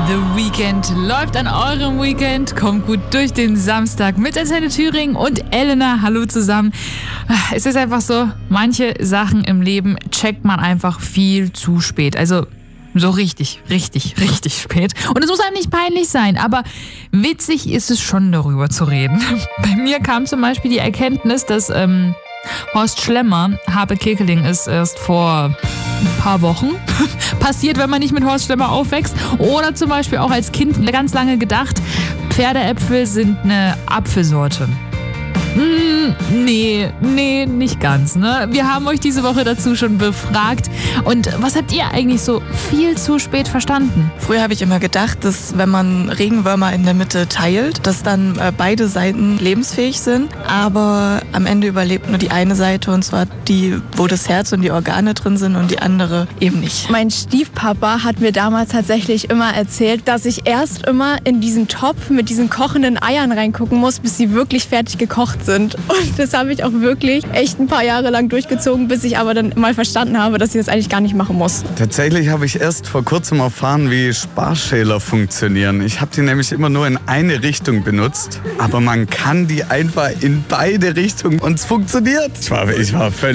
The Weeknd läuft an eurem Weekend. Kommt gut durch den Samstag mit Antenne Thüringen und Elena. Hallo zusammen. Es ist einfach so, manche Sachen im Leben checkt man einfach viel zu spät. Also so richtig spät. Und es muss einem nicht peinlich sein, aber witzig ist es schon, darüber zu reden. Bei mir kam zum Beispiel die Erkenntnis, dass Horst Schlemmer Harpe Kerkeling ist erst vor ein paar Wochen passiert, wenn man nicht mit Horst Schlemmer aufwächst. Oder zum Beispiel auch als Kind ganz lange gedacht, Pferdeäpfel sind eine Apfelsorte. Nee, nicht ganz, ne? Wir haben euch diese Woche dazu schon befragt. Und was habt ihr eigentlich so viel zu spät verstanden? Früher habe ich immer gedacht, dass wenn man Regenwürmer in der Mitte teilt, dass dann beide Seiten lebensfähig sind. Aber am Ende überlebt nur die eine Seite, und zwar die, wo das Herz und die Organe drin sind, und die andere eben nicht. Mein Stiefpapa hat mir damals tatsächlich immer erzählt, dass ich erst immer in diesen Topf mit diesen kochenden Eiern reingucken muss, bis sie wirklich fertig gekocht sind. Und das habe ich auch wirklich echt ein paar Jahre lang durchgezogen, bis ich aber dann mal verstanden habe, dass ich das eigentlich gar nicht machen muss. Tatsächlich habe ich erst vor kurzem erfahren, wie Sparschäler funktionieren. Ich habe die nämlich immer nur in eine Richtung benutzt, aber man kann die einfach in beide Richtungen und es funktioniert. Ich war völlig